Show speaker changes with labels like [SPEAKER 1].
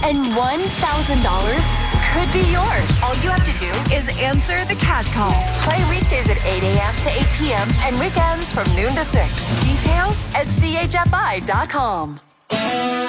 [SPEAKER 1] and $1,000 could be yours.
[SPEAKER 2] All you have to do is answer the cat call.
[SPEAKER 1] Play weekdays at 8 a.m. to 8 p.m. and weekends from noon to 6. Details at chfi.com.